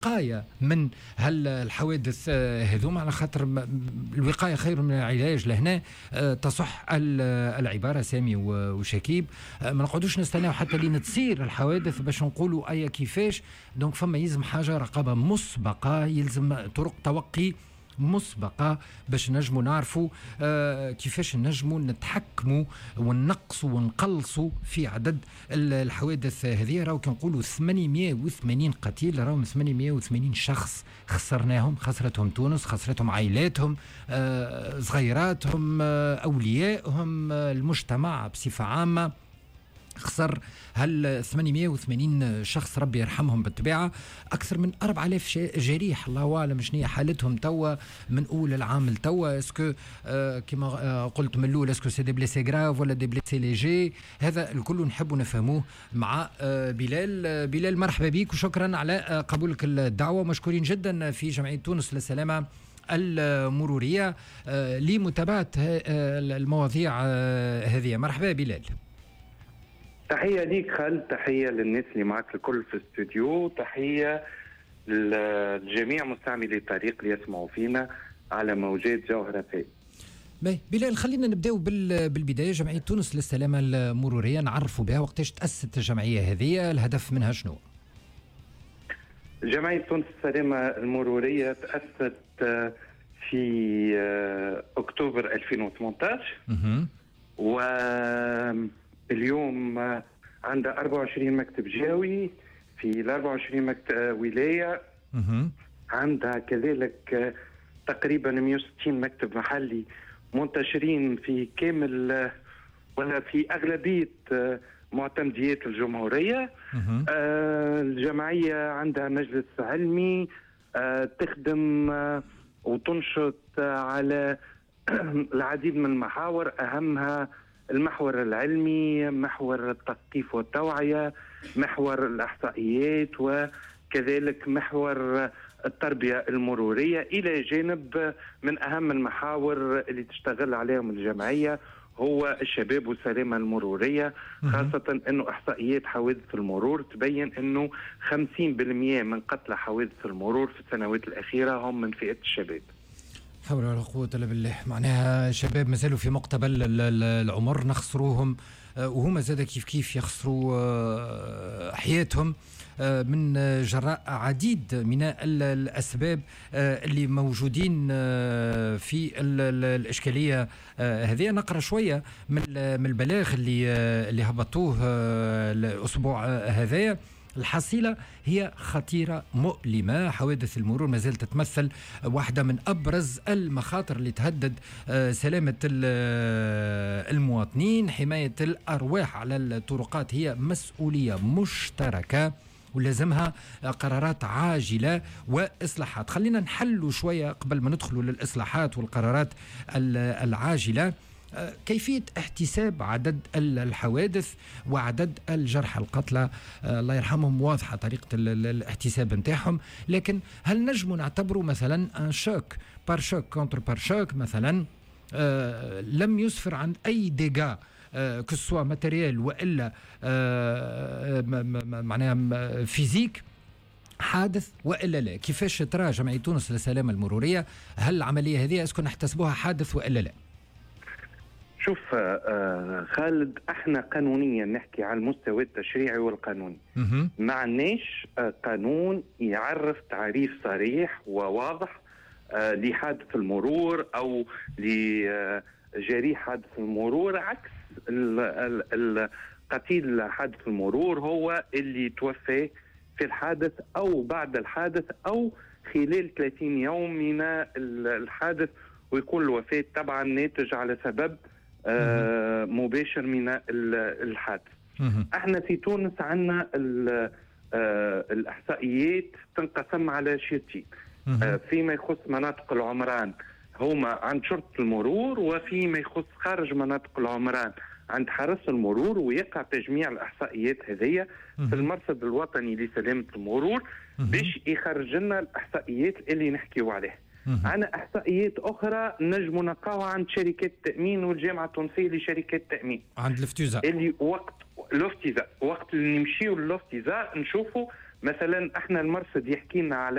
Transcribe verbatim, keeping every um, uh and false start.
الوقاية من هالحوادث هذوما، على خاطر الوقاية خير من العلاج. لهنا تصح العبارة سامي وشكيب، ما نقعدوش نستناو حتى لين تصير الحوادث باش نقولوا أي كيفاش. دونك فما يلزم حاجة رقابة مسبقة، يلزم طرق توقي مسبقة باش نجموا نعرفوا آه كيفاش نجموا نتحكموا ونقصوا ونقلصوا في عدد الحوادث هذه. راهو كنقولوا ثمانمائة وثمانين قتيل، راهو ثمانمائة وثمانين شخص خسرناهم، خسرتهم تونس، خسرتهم عائلاتهم، آه صغيراتهم، آه أوليائهم، آه المجتمع بصفة عامة خسر هل ثمانمائة وثمانين شخص ربي يرحمهم بالطبيعة. أكثر من أربعة آلاف جريح، الله أعلم شنو هي حالتهم توا من أول العام لتوا. اسكو آه كما آه قلت من الأول، اسكو سي دي بليسي غراف ولا دي بليسي ليجي؟ هذا الكل نحب نفهموه مع آه بلال. آه بلال مرحبا بك وشكرا على آه قبولك الدعوة، مشكورين جدا في جمعية تونس للسلامة المرورية آه لمتابعة آه المواضيع آه هذه. مرحبا بلال. تحية ليك خالد، تحية للناس اللي معك الكل في الاستوديو، تحية للجميع مستعملي الطريق اللي يسمعوا فينا على موجات جوهرة فيه. باهي بلال، خلينا نبداو بالبداية. جمعية تونس للسلامة المرورية نعرفوا بها، وقتاش تأسست الجمعية هذه؟ الهدف منها شنو؟ جمعية تونس للسلامة المرورية تأسست في أكتوبر ألفين وثمانية عشر اها و اليوم عندها أربعة وعشرين مكتب جاوي في ال أربعة وعشرين مكتب ولاية. عندها كذلك تقريبا مئة وستين مكتب محلي منتشرين في كامل ولا في أغلبية معتمديات الجمهورية. آه الجمعية عندها مجلس علمي آه تخدم آه وتنشط على العديد من المحاور، أهمها المحور العلمي، محور التثقيف والتوعية، محور الإحصائيات، وكذلك محور التربية المرورية، إلى جانب من أهم المحاور اللي تشتغل عليهم الجمعية هو الشباب والسلامة المرورية، خاصة أنه إحصائيات حوادث المرور تبين أنه خمسين بالمئة من قتلى حوادث المرور في السنوات الأخيرة هم من فئة الشباب. حول ولا قوة إلا بالله. معناها شباب مازالوا في مقتبل العمر نخسروهم، وهما زاد كيف كيف يخسروا حياتهم من جراء عديد من الأسباب اللي موجودين في الإشكالية هذه. نقرأ شوية من البلاغ اللي اللي هبطوه الأسبوع هذا. الحصيلة هي خطيرة مؤلمة. حوادث المرور ما زالت تتمثل واحدة من أبرز المخاطر اللي تهدد سلامة المواطنين. حماية الأرواح على الطرقات هي مسؤولية مشتركة ولازمها قرارات عاجلة وإصلاحات. خلينا نحلوا شوية قبل ما ندخلوا للإصلاحات والقرارات العاجلة. كيفية احتساب عدد الحوادث وعدد الجرحى القتلى الله يرحمهم واضحة طريقة الاحتساب نتاعهم، لكن هل نجم نعتبروا مثلا ان شوك بار شوك كونتر بار شوك مثلا آه لم يسفر عن اي ديغا آه كسوا ماتيريال والا آه معناها فيزيك حادث والا لا؟ كيفاش ترى جمعية تونس للسلامة المرورية هل العملية هذه اسكو نحتسبوها حادث والا لا؟ شوف آه خالد، احنا قانونيا نحكي على المستوى التشريعي والقانوني. ما عندناش آه قانون يعرف تعريف صريح وواضح آه لحادث المرور او لجريح حادث المرور، عكس القتيل حادث المرور هو اللي توفى في الحادث او بعد الحادث او خلال ثلاثين يوم من الحادث، ويكون الوفاة طبعا ناتج على سبب آه مباشر من الحادث. احنا في تونس عندنا آه الاحصائيات تنقسم على شيئين. آه فيما يخص مناطق العمران هما عند شرطة المرور، وفيما يخص خارج مناطق العمران عند حرس المرور، ويقع تجميع الاحصائيات هذه في المرصد الوطني لسلامة المرور باش يخرج لنا الاحصائيات اللي نحكيو عليها. عنا احصائيات اخرى نجم نلقاوها عند شركات التامين والجامعه التونسيه لشركات التامين عند الافتزاء، اللي وقت الافتزاء وقت اللي نمشيو للافتزاء نشوفوا مثلا احنا المرصد يحكي لنا على